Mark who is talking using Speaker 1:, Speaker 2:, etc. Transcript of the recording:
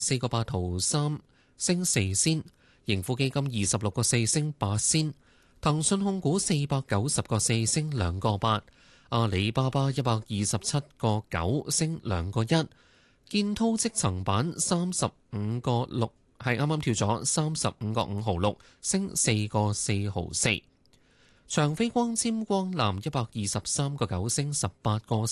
Speaker 1: 4個8毫3，升4仙。盈富基金26個4，升8仙。騰訊控股490個4，升2個8。阿里巴巴127個9，升2個1。建滔積層板35個6，係啱啱跳咗35個5毫6，升4個4毫4。長飛光纖光纜123個9，升18個